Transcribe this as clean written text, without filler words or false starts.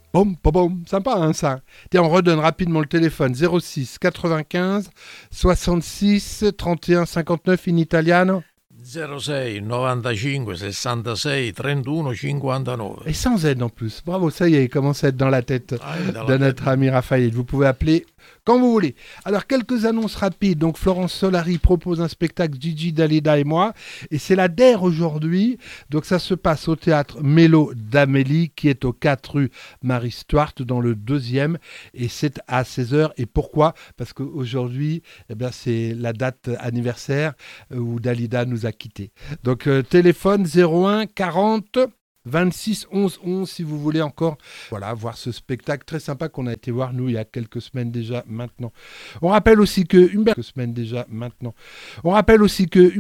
Bom, bom, bom. Sympa, hein, ça. Tiens, on redonne rapidement le téléphone 06 95 66 31 59 in italiano. 06 95 66 31 59. Et sans aide en plus. Bravo, ça y est, il commence à être dans la tête de notre ami Raphaël. Vous pouvez appeler quand vous voulez. Alors, quelques annonces rapides. Donc, Florence Solari propose un spectacle Gigi Dalida et moi. Et c'est la DER aujourd'hui. Donc, ça se passe au théâtre Mélo d'Amélie, qui est au 4 rue Marie Stuart, dans le 2e. Et c'est à 16h. Et pourquoi ? Parce qu'aujourd'hui, eh bien, c'est la date anniversaire où Dalida nous a quittés. Donc, téléphone 01 40 26 11 11 si vous voulez encore voir ce spectacle très sympa qu'on a été voir nous il y a quelques semaines déjà maintenant. On rappelle aussi que